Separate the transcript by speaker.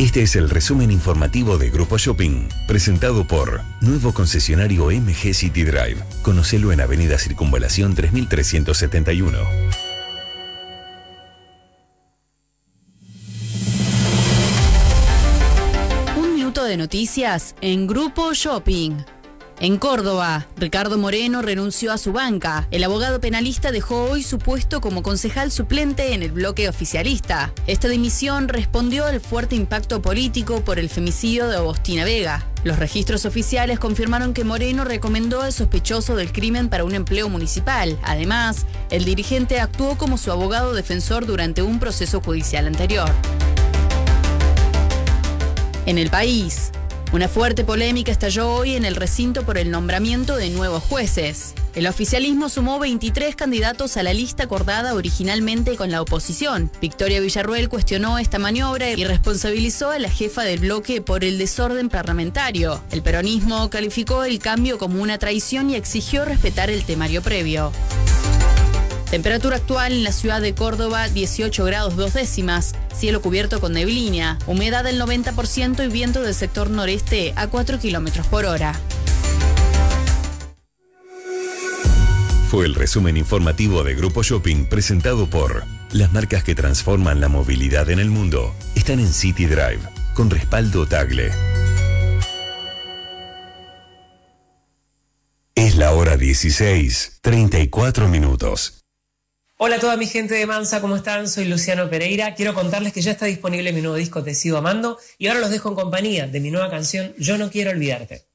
Speaker 1: Este es el resumen informativo de Grupo Shopping, presentado por Nuevo Concesionario MG City Drive. Conocelo en Avenida Circunvalación 3371.
Speaker 2: Un minuto de noticias en Grupo Shopping. En Córdoba, Ricardo Moreno renunció a su banca. El abogado penalista dejó hoy su puesto como concejal suplente en el bloque oficialista. Esta dimisión respondió al fuerte impacto político por el femicidio de Agostina Vega. Los registros oficiales confirmaron que Moreno recomendó al sospechoso del crimen para un empleo municipal. Además, el dirigente actuó como su abogado defensor durante un proceso judicial anterior. En el país, una fuerte polémica estalló hoy en el recinto por el nombramiento de nuevos jueces. El oficialismo sumó 23 candidatos a la lista acordada originalmente con la oposición. Victoria Villarruel cuestionó esta maniobra y responsabilizó a la jefa del bloque por el desorden parlamentario. El peronismo calificó el cambio como una traición y exigió respetar el temario previo. Temperatura actual en la ciudad de Córdoba, 18 grados 2 décimas, cielo cubierto con neblina, humedad del 90% y viento del sector noreste a 4 kilómetros por hora.
Speaker 1: Fue el resumen informativo de Grupo Shopping presentado por las marcas que transforman la movilidad en el mundo. Están en City Drive, con respaldo Tagle. Es la hora 16:34.
Speaker 3: Hola a toda mi gente de Mansa, ¿cómo están? Soy Luciano Pereira. Quiero contarles que ya está disponible mi nuevo disco Te Sigo Amando y ahora los dejo en compañía de mi nueva canción Yo No Quiero Olvidarte.